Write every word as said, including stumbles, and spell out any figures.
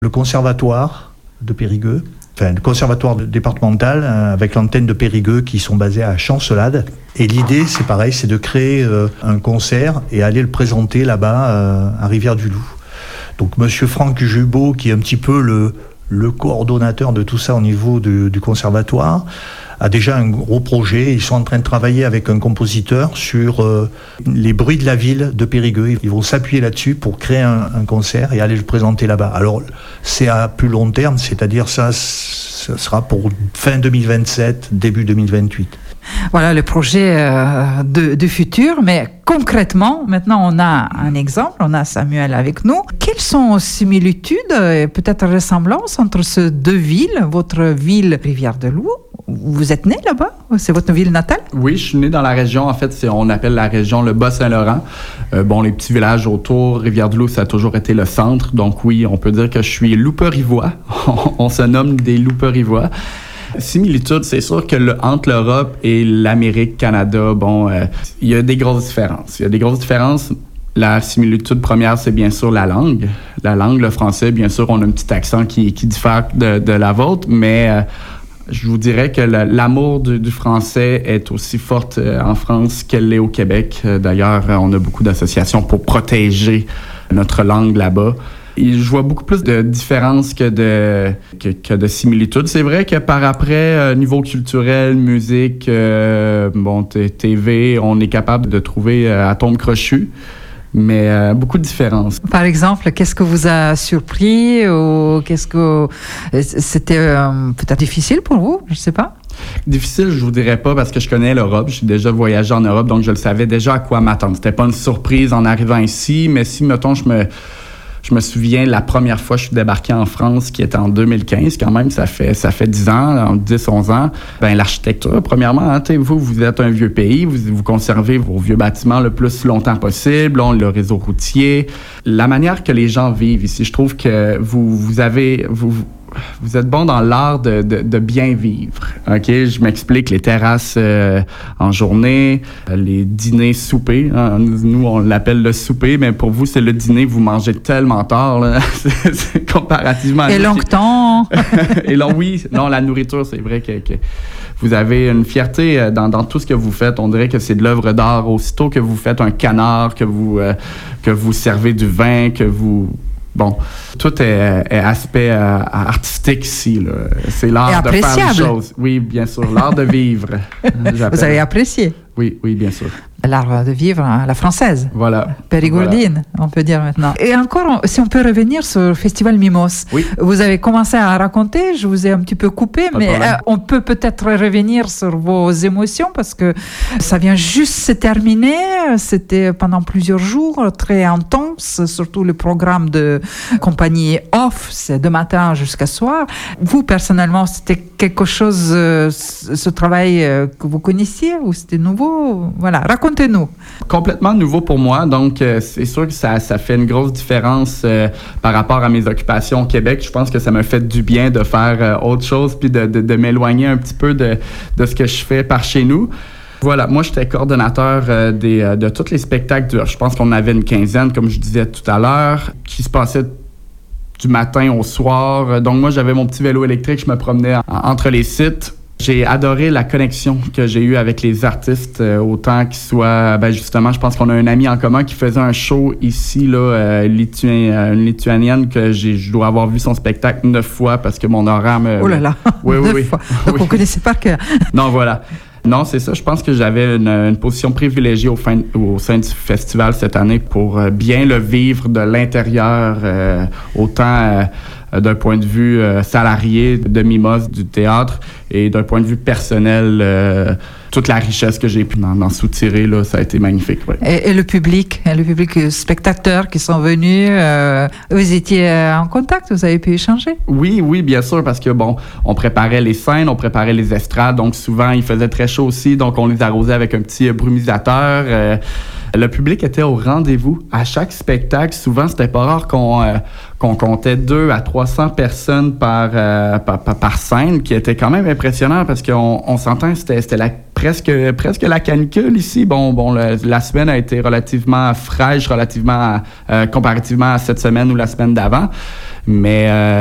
le conservatoire de Périgueux, enfin le conservatoire départemental euh, avec l'antenne de Périgueux qui sont basés à Chancelade. Et l'idée, c'est pareil, c'est de créer euh, un concert et aller le présenter là-bas euh, à Rivière-du-Loup. Donc Monsieur Franck Jubot, qui est un petit peu le, le coordonnateur de tout ça au niveau du, du conservatoire, a déjà un gros projet. Ils sont en train de travailler avec un compositeur sur euh, les bruits de la ville de Périgueux. Ils vont s'appuyer là-dessus pour créer un, un concert et aller le présenter là-bas. Alors, c'est à plus long terme, c'est-à-dire ça, ça sera pour fin deux mille vingt-sept, début deux mille vingt-huit. Voilà le projet euh, de, de futur, mais concrètement, maintenant on a un exemple, on a Samuel avec nous. Quelles sont similitudes et peut-être ressemblances entre ces deux villes, votre ville Rivière-du-Loup? Vous êtes né là-bas? C'est votre ville natale? Oui, je suis né dans la région. En fait, c'est, on appelle la région le Bas-Saint-Laurent. Euh, bon, les petits villages autour, Rivière-du-Loup, ça a toujours été le centre. Donc oui, on peut dire que je suis louperivois. On se nomme des louperivois. Similitude, c'est sûr que le, entre l'Europe et l'Amérique, Canada, bon, euh, il y a des grosses différences. Il y a des grosses différences. La similitude première, c'est bien sûr la langue. La langue, le français, bien sûr, on a un petit accent qui, qui diffère de, de la vôtre, mais euh, je vous dirais que le, l'amour du, du français est aussi forte euh, en France qu'elle l'est au Québec. Euh, d'ailleurs, on a beaucoup d'associations pour protéger notre langue là-bas. Et je vois beaucoup plus de différences que de, que, que de similitudes. C'est vrai que par après, euh, niveau culturel, musique, euh, bon, t- T V, on est capable de trouver euh, atomes crochus, mais euh, beaucoup de différences. Par exemple, qu'est-ce que vous a surpris ou qu'est-ce que c'était euh, peut-être difficile pour vous? Je ne sais pas. Difficile, je vous dirais pas parce que je connais l'Europe. J'ai déjà voyagé en Europe, donc je le savais déjà à quoi m'attendre. C'était pas une surprise en arrivant ici, mais si, mettons, je me... Je me souviens, la première fois que je suis débarqué en France, qui était en deux mille quinze, quand même, ça fait ça fait dix ans, dix onze ans. Ben l'architecture, premièrement, hein, vous, vous êtes un vieux pays, vous, vous conservez vos vieux bâtiments le plus longtemps possible, on, le réseau routier. La manière que les gens vivent ici, je trouve que vous, vous avez... vous, Vous êtes bon dans l'art de, de, de bien vivre. OK? Je m'explique. Les terrasses euh, en journée, les dîners soupers. Hein? Nous, on l'appelle le souper, mais pour vous, c'est le dîner. Vous mangez tellement tard, là. c'est, c'est comparativement à... Et longtemps. Et là, oui. Non, la nourriture, c'est vrai que, que vous avez une fierté dans, dans tout ce que vous faites. On dirait que c'est de l'œuvre d'art. Aussitôt que vous faites un canard, que vous, euh, que vous servez du vin, que vous... Bon, tout est, est aspect euh, artistique ici, là. C'est l'art de faire les choses. Oui, bien sûr, l'art de vivre. Vous avez apprécié? Oui, oui, bien sûr. L'art de vivre à la française. Voilà. Périgourdine, voilà. On peut dire maintenant. Et encore, si on peut revenir sur le Festival Mimos. Oui. Vous avez commencé à raconter, je vous ai un petit peu coupé, Pas mais euh, on peut peut-être revenir sur vos émotions parce que ça vient juste se terminer. C'était pendant plusieurs jours, très intense, surtout le programme de compagnie off, c'est de matin jusqu'à soir. Vous, personnellement, c'était quelque chose, euh, ce travail euh, que vous connaissiez ou c'était nouveau? Voilà, racontez-nous. Complètement nouveau pour moi, donc euh, c'est sûr que ça, ça fait une grosse différence euh, par rapport à mes occupations au Québec. Je pense que ça me fait du bien de faire euh, autre chose puis de, de, de m'éloigner un petit peu de, de ce que je fais par chez nous. Voilà, moi, j'étais coordonnateur euh, des, euh, de tous les spectacles. Je pense qu'on avait une quinzaine, comme je disais tout à l'heure, qui se passaient du matin au soir. Donc, moi, j'avais mon petit vélo électrique, je me promenais en, entre les sites. J'ai adoré la connexion que j'ai eue avec les artistes, euh, autant qu'ils soient... Ben justement, je pense qu'on a un ami en commun qui faisait un show ici, là, euh, Litu- euh, une Lituanienne, que j'ai, je dois avoir vu son spectacle neuf fois parce que mon horaire me... Oh là là! Oui, oui, neuf oui. fois. Donc, oui. on connaissait par cœur. Non, voilà. Non, c'est ça. Je pense que j'avais une, une position privilégiée au, fin, au sein du festival cette année pour euh, bien le vivre de l'intérieur, euh, autant euh, d'un point de vue euh, salarié de Mimos, du théâtre, et d'un point de vue personnel, euh, toute la richesse que j'ai pu en, en soutirer, là, ça a été magnifique. Ouais. Et, et le public, et le public, les spectateurs qui sont venus, euh, vous étiez en contact, vous avez pu échanger? Oui, oui, bien sûr, parce que bon, on préparait les scènes, on préparait les estrades, donc souvent il faisait très chaud aussi, donc on les arrosait avec un petit brumisateur. Euh, le public était au rendez-vous. À chaque spectacle, souvent c'était pas rare qu'on euh, qu'on comptait deux à trois cents personnes par, euh, par, par, par scène, qui était quand même impressionnant parce qu'on on s'entend, c'était, c'était la, presque, presque la canicule ici. Bon, bon le, la semaine a été relativement fraîche, relativement euh, comparativement à cette semaine ou la semaine d'avant. Mais euh,